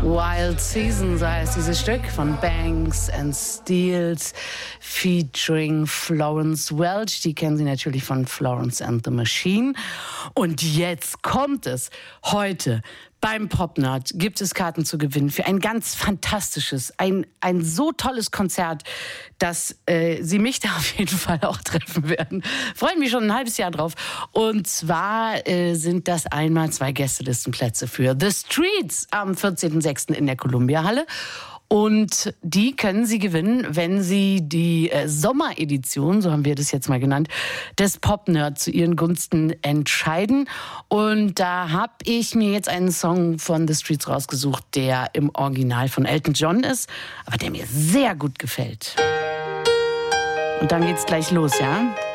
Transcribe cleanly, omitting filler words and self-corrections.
Wild Season, so heißt dieses Stück von Banks and Steels featuring Florence Welch. Die kennen Sie natürlich von Florence and the Machine. Und jetzt kommt es. Heute beim Popnerd gibt es Karten zu gewinnen für ein ganz fantastisches, ein so tolles Konzert, dass Sie mich da auf jeden Fall auch treffen werden. Freue mich schon ein halbes Jahr drauf. Und zwar sind das einmal 2 Gästelistenplätze für The Streets am 14.06. in der Columbia-Halle. Und die können Sie gewinnen, wenn Sie die Sommeredition, so haben wir das jetzt mal genannt, des Popnerd zu Ihren Gunsten entscheiden. Und da habe ich mir jetzt einen Song von The Streets rausgesucht, der im Original von Elton John ist, aber der mir sehr gut gefällt. Und dann geht's gleich los, ja?